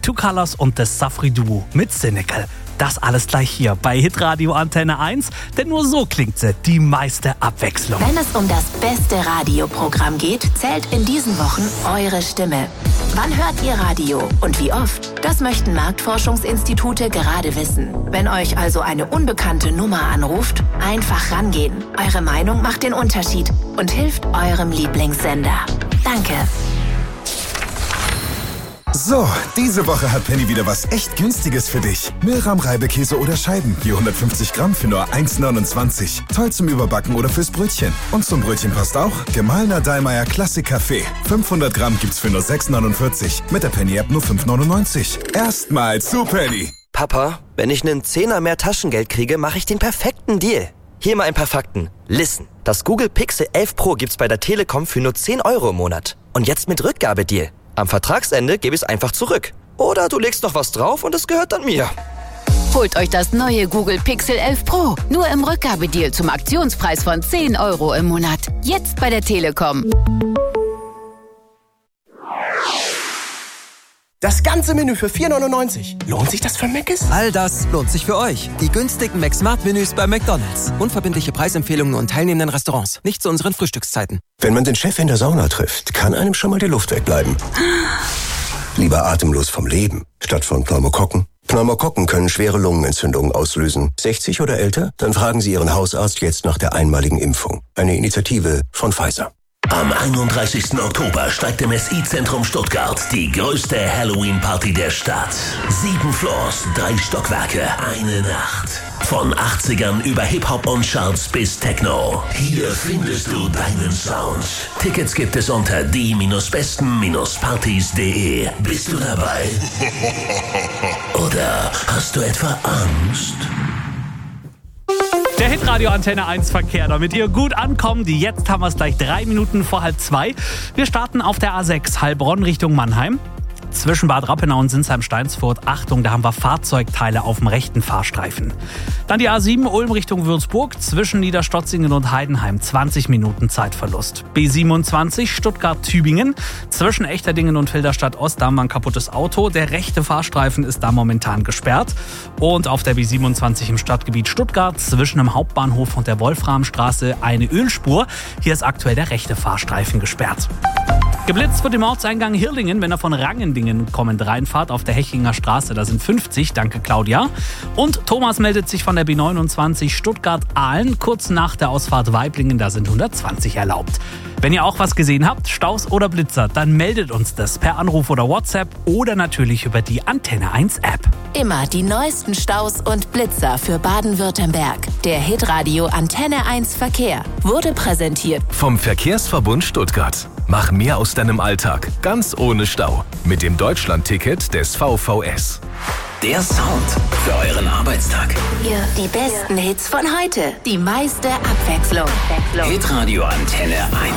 Two Colors und das Safri Duo mit Cynical. Das alles gleich hier bei Hitradio Antenne 1, denn nur so klingt sie, die meiste Abwechslung. Wenn es um das beste Radioprogramm geht, zählt in diesen Wochen eure Stimme. Wann hört ihr Radio und wie oft? Das möchten Marktforschungsinstitute gerade wissen. Wenn euch also eine unbekannte Nummer anruft, einfach rangehen. Eure Meinung macht den Unterschied und hilft eurem Lieblingssender. Danke. So, diese Woche hat Penny wieder was echt Günstiges für dich. Milram-Reibekäse oder Scheiben, je 150 Gramm für nur 1,29. Toll zum Überbacken oder fürs Brötchen. Und zum Brötchen passt auch gemahlener Dallmayr Klassik Kaffee. 500 Gramm gibt's für nur 6,49. Mit der Penny-App nur 5,99. Erstmal zu Penny. Papa, wenn ich einen Zehner mehr Taschengeld kriege, mache ich den perfekten Deal. Hier mal ein paar Fakten. Listen, das Google Pixel 11 Pro gibt's bei der Telekom für nur 10 € im Monat. Und jetzt mit Rückgabedeal. Am Vertragsende gebe ich es einfach zurück. Oder du legst noch was drauf und es gehört dann mir. Holt euch das neue Google Pixel 11 Pro. Nur im Rückgabedeal zum Aktionspreis von 10 € im Monat. Jetzt bei der Telekom. Das ganze Menü für 4,99. Lohnt sich das für Mc's? All das lohnt sich für euch. Die günstigen McSmart-Menüs bei McDonald's. Unverbindliche Preisempfehlungen und teilnehmenden Restaurants. Nicht zu unseren Frühstückszeiten. Wenn man den Chef in der Sauna trifft, kann einem schon mal die Luft wegbleiben. Lieber atemlos vom Leben, statt von Pneumokokken. Pneumokokken können schwere Lungenentzündungen auslösen. 60 oder älter? Dann fragen Sie Ihren Hausarzt jetzt nach der einmaligen Impfung. Eine Initiative von Pfizer. Am 31. Oktober steigt im SI-Zentrum Stuttgart die größte Halloween-Party der Stadt. 7 Floors, 3 Stockwerke, eine Nacht. Von 80ern über Hip-Hop und Charts bis Techno. Hier findest du deinen Sound. Tickets gibt es unter die-besten-partys.de. Bist du dabei? Oder hast du etwa Angst? Der Hitradio Antenne 1 Verkehr, damit ihr gut ankommt. Jetzt haben wir es gleich 3 Minuten vor 1:30. Wir starten auf der A6 Heilbronn Richtung Mannheim. Zwischen Bad Rappenau und Sinsheim-Steinsfurt, Achtung, da haben wir Fahrzeugteile auf dem rechten Fahrstreifen. Dann die A7 Ulm Richtung Würzburg, zwischen Niederstotzingen und Heidenheim, 20 Minuten Zeitverlust. B27 Stuttgart-Tübingen, zwischen Echterdingen und Filderstadt Ost, da haben wir ein kaputtes Auto. Der rechte Fahrstreifen ist da momentan gesperrt. Und auf der B27 im Stadtgebiet Stuttgart, zwischen dem Hauptbahnhof und der Wolframstraße, eine Ölspur. Hier ist aktuell der rechte Fahrstreifen gesperrt. Geblitzt wird im Ortseingang Hirlingen, wenn er von Rangendingen kommend reinfahrt auf der Hechinger Straße. Da sind 50, danke Claudia. Und Thomas meldet sich von der B29 Stuttgart-Ahlen, kurz nach der Ausfahrt Waiblingen, da sind 120 erlaubt. Wenn ihr auch was gesehen habt, Staus oder Blitzer, dann meldet uns das per Anruf oder WhatsApp oder natürlich über die Antenne 1 App. Immer die neuesten Staus und Blitzer für Baden-Württemberg. Der Hitradio Antenne 1 Verkehr wurde präsentiert vom Verkehrsverbund Stuttgart. Mach mehr aus deinem Alltag, ganz ohne Stau. Mit dem Deutschland-Ticket des VVS. Der Sound für euren Arbeitstag. Hier die besten Hits von heute. Die meiste Abwechslung. Hitradio Antenne 1.